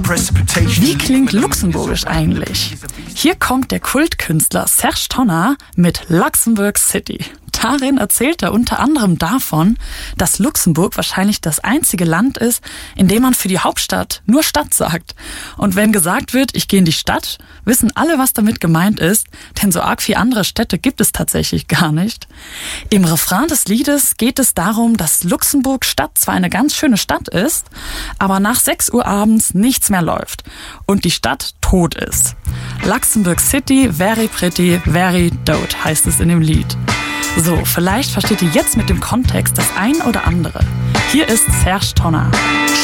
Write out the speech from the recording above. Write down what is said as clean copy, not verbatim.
Wie klingt Luxemburgisch eigentlich? Hier kommt der Kultkünstler Serge Tonner mit Luxembourg City. Darin erzählt er unter anderem davon, dass Luxemburg wahrscheinlich das einzige Land ist, in dem man für die Hauptstadt nur Stadt sagt. Und wenn gesagt wird, ich gehe in die Stadt, wissen alle, was damit gemeint ist, denn so arg viele andere Städte gibt es tatsächlich gar nicht. Im Refrain des Liedes geht es darum, dass Luxemburg-Stadt zwar eine ganz schöne Stadt ist, aber nach 6 Uhr abends nichts mehr läuft und die Stadt tot ist. Luxembourg City, very pretty, very dope, heißt es in dem Lied. So, vielleicht versteht ihr jetzt mit dem Kontext das ein oder andere. Hier ist Serge Tonner.